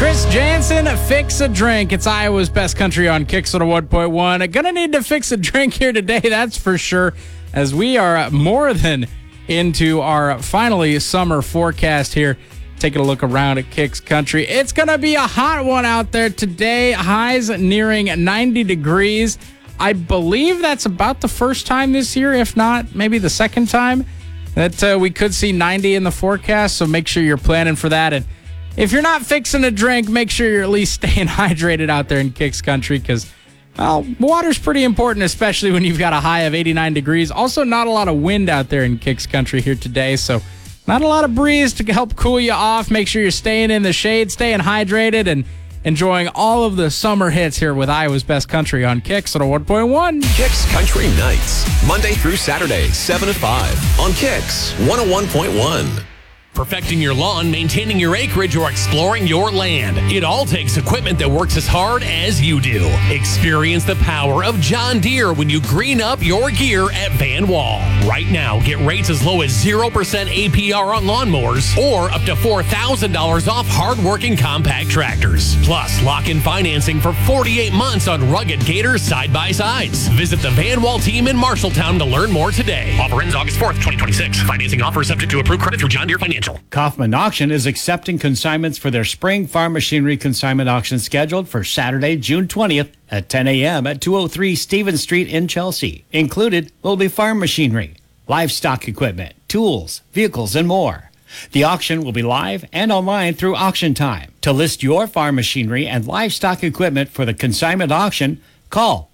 Chris Jansen, Fix a Drink. It's Iowa's best country on Kicks 101.1. Gonna need to fix a drink here today, that's for sure, as we are more than into our finally summer forecast here. Taking a look around at Kicks Country. It's gonna be a hot one out there today. Highs nearing 90 degrees. I believe that's about the first time this year, if not maybe the second time, that we could see 90 in the forecast, so make sure you're planning for that. And if you're not fixing a drink, make sure you're at least staying hydrated out there in Kicks Country because, well, water's pretty important, especially when you've got a high of 89 degrees. Also, not a lot of wind out there in Kicks Country here today, so not a lot of breeze to help cool you off. Make sure you're staying in the shade, staying hydrated, and enjoying all of the summer hits here with Iowa's best country on Kicks 101.1. Kicks Country Nights, Monday through Saturday, 7 to 5 on Kicks 101.1. Perfecting your lawn, maintaining your acreage, or exploring your land. It all takes equipment that works as hard as you do. Experience the power of John Deere when you green up your gear at Van Wall. Right now, get rates as low as 0% APR on lawnmowers or up to $4,000 off hard-working compact tractors. Plus, lock in financing for 48 months on rugged Gator side-by-sides. Visit the Van Wall team in Marshalltown to learn more today. Offer ends August 4th, 2026. Financing offer subject to approved credit through John Deere Financial. Kaufman Auction is accepting consignments for their spring farm machinery consignment auction scheduled for Saturday, June 20th at 10 a.m. at 203 Stevens Street in Chelsea. Included will be farm machinery, livestock equipment, tools, vehicles, and more. The auction will be live and online through auction time. To list your farm machinery and livestock equipment for the consignment auction, call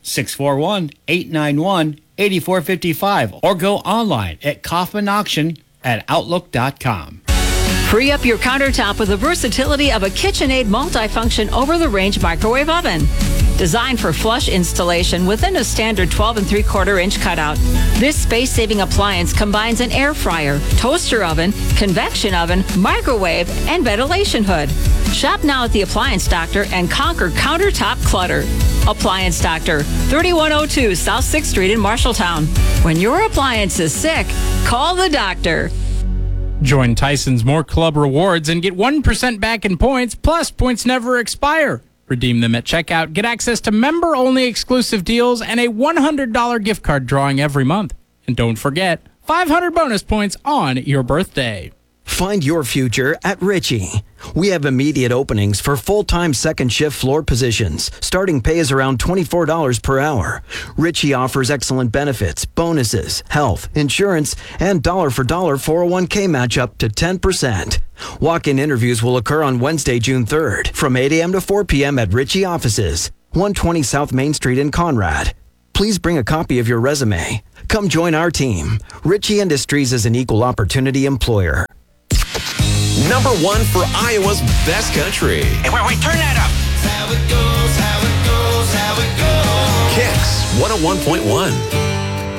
641-891-8455 or go online at kaufmanauction@outlook.com. Free up your countertop with the versatility of a KitchenAid multifunction over-the-range microwave oven. Designed for flush installation within a standard 12 3/4 inch cutout. This space-saving appliance combines an air fryer, toaster oven, convection oven, microwave, and ventilation hood. Shop now at the Appliance Doctor and conquer countertop clutter. Appliance Doctor, 3102 South 6th Street in Marshalltown. When your appliance is sick, call the doctor. Join Tyson's More Club Rewards and get 1% back in points, plus points never expire. Redeem them at checkout. Get access to member-only exclusive deals and a $100 gift card drawing every month. And don't forget, 500 bonus points on your birthday. Find your future at Ritchie. We have immediate openings for full-time second shift floor positions. Starting pay is around $24 per hour. Ritchie offers excellent benefits, bonuses, health, insurance, and dollar-for-dollar 401k match up to 10%. Walk-in interviews will occur on Wednesday, June 3rd from 8 a.m. to 4 p.m. at Ritchie offices, 120 South Main Street in Conrad. Please bring a copy of your resume. Come join our team. Ritchie Industries is an equal opportunity employer. Number one for Iowa's best country. Hey, wait, turn that up. Kicks 101.1.